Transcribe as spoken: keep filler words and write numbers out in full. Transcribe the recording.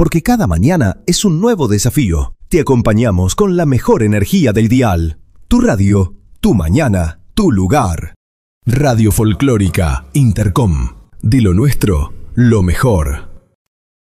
porque cada mañana es un nuevo desafío. Te acompañamos con la mejor energía del dial. Tu radio, tu mañana, tu lugar. Radio Folclórica Intercom. De lo nuestro, lo mejor.